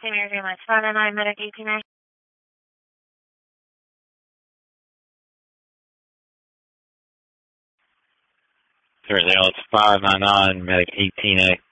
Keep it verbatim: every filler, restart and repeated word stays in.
Senior Greenlight five nine nine, Medic eighteen A. Certainly, it's five nine nine, Medic eighteen A.